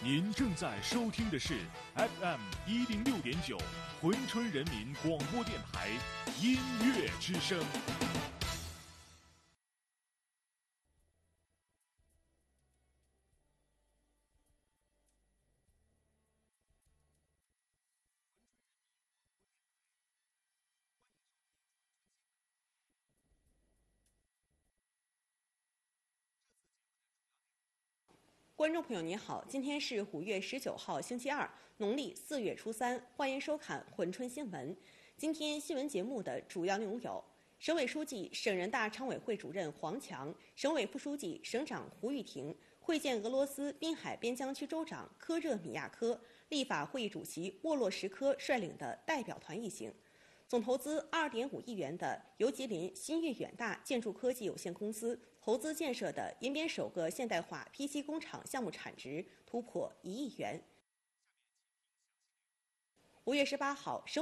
您正在收听的是 FM106.9珲春人民广播电台音乐之声。 观众朋友您好，今天是5月19号星期二，农历4月初3，欢迎收看珲春新闻。今天新闻节目的主要内容有：省委书记、省人大常委会主任黄强，省委副书记、省长胡玉婷会见俄罗斯滨海边疆区州长科热米亚科，立法会议主席沃洛什科率领的代表团一行。总投资2.5亿元的由吉林新粤远大建筑科技有限公司投资建设的延边首个现代化 PC 工厂项目产值突破1亿元。5月18号，省